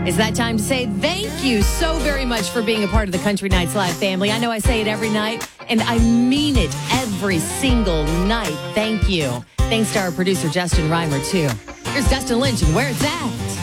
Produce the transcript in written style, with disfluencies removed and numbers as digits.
It's that time to say thank you so very much for being a part of the Country Nights Live family. I know I say it every night, and I mean it every single night. Thank you. Thanks to our producer, Justin Reimer, too. Here's Dustin Lynch, and Where It's At.